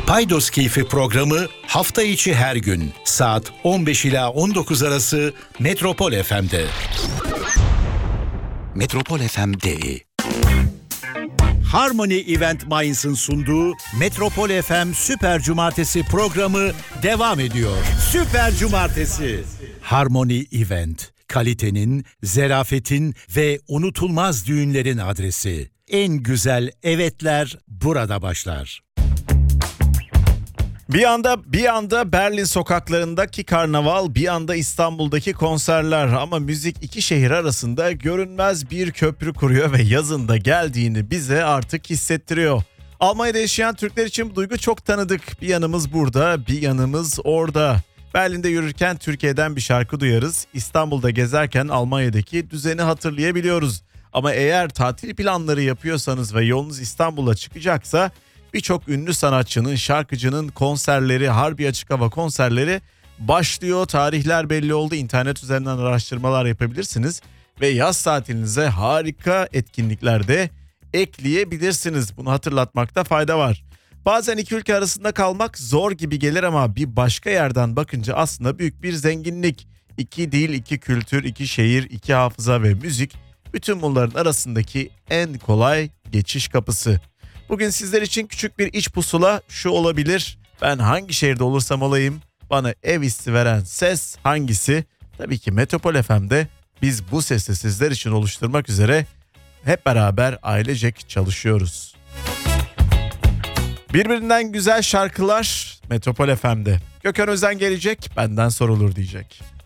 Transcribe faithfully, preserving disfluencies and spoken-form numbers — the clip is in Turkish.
Paydos Keyfi programı hafta içi her gün saat on beş ila on dokuz arası Metropol F M'de. Metropol F M D I Harmony Event Minds'ın sunduğu Metropol F M Süper Cumartesi programı devam ediyor. Süper Cumartesi. Harmony Event, kalitenin, zerafetin ve unutulmaz düğünlerin adresi. En güzel evetler burada başlar. Bir anda bir anda Berlin sokaklarındaki karnaval, bir anda İstanbul'daki konserler, ama müzik iki şehir arasında görünmez bir köprü kuruyor ve yazın da geldiğini bize artık hissettiriyor. Almanya'da yaşayan Türkler için bu duygu çok tanıdık. Bir yanımız burada, bir yanımız orada. Berlin'de yürürken Türkiye'den bir şarkı duyarız. İstanbul'da gezerken Almanya'daki düzeni hatırlayabiliyoruz. Ama eğer tatil planları yapıyorsanız ve yolunuz İstanbul'a çıkacaksa, birçok ünlü sanatçının, şarkıcının konserleri, harbi açık hava konserleri başlıyor. Tarihler belli oldu. İnternet üzerinden araştırmalar yapabilirsiniz ve yaz tatilinize harika etkinlikler de ekleyebilirsiniz. Bunu hatırlatmakta fayda var. Bazen iki ülke arasında kalmak zor gibi gelir ama bir başka yerden bakınca aslında büyük bir zenginlik. İki dil, iki kültür, iki şehir, iki hafıza ve müzik, bütün bunların arasındaki en kolay geçiş kapısı. Bugün sizler için küçük bir iç pusula şu olabilir: ben hangi şehirde olursam olayım bana ev hissi veren ses hangisi? Tabii ki Metropol F M'de biz bu sesi sizler için oluşturmak üzere hep beraber ailecek çalışıyoruz. Birbirinden güzel şarkılar Metropol F M'de. Gökhan Özen gelecek, benden sorulur diyecek.